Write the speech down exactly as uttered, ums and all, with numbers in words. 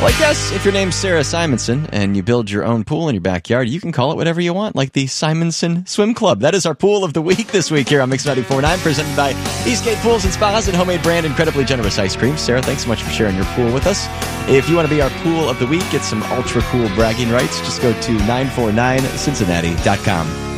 Well, I guess if your name's Sarah Simonson and you build your own pool in your backyard, you can call it whatever you want, like the Simonson Swim Club. That is our pool of the week this week here on Mix ninety-four point nine, presented by Eastgate Pools and Spas and Homemade Brand Incredibly Generous Ice Cream. Sarah, thanks so much for sharing your pool with us. If you want to be our pool of the week, get some ultra cool bragging rights, just go to nine four nine cincinnati dot com.